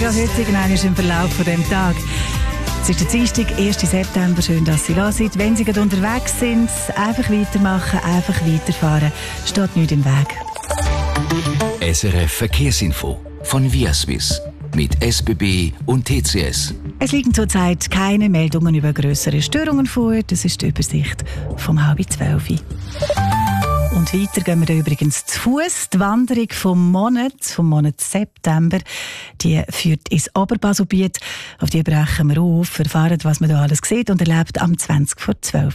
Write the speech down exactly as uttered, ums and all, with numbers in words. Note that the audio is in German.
Ja, heute ist im Verlauf von dem Tag. Es ist der Dienstag, ersten September. Schön, dass Sie da sind. Wenn Sie gerade unterwegs sind, einfach weitermachen, einfach weiterfahren. Steht nichts im Weg. S R F Verkehrsinfo von Viaswiss mit S B B und T C S. Es liegen zurzeit keine Meldungen über grössere Störungen vor. Das ist die Übersicht vom halb zwölf. Und weiter gehen wir da übrigens zu Fuß. Die Wanderung vom Monat, vom Monat September, die führt ins Oberbaselbiet. Auf die brechen wir auf, erfahren, was man da alles sieht und erlebt am zwanzig vor zwölf.